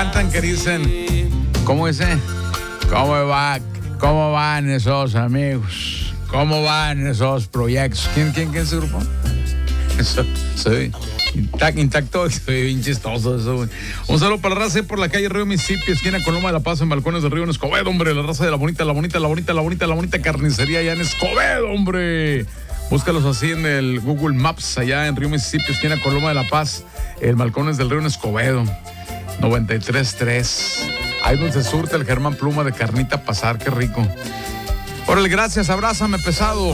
cantan que dicen, ¿cómo dice? ¿Cómo van esos amigos? ¿Cómo van esos proyectos? ¿Quién es ese grupo? Soy intacto, soy bien chistoso eso, güey. Un saludo para la raza por la calle Río Mississippi, esquina Coloma de la Paz, en Balcones del Río en Escobedo, hombre. La raza de la bonita carnicería allá en Escobedo, hombre. Búscalos así en el Google Maps, allá en Río Mississippi, esquina Coloma de la Paz, el Balcones del Río en Escobedo. 93.3. Ahí donde se surte el Germán Pluma de carnita pasar, qué rico. Órale, gracias, abrázame pesado.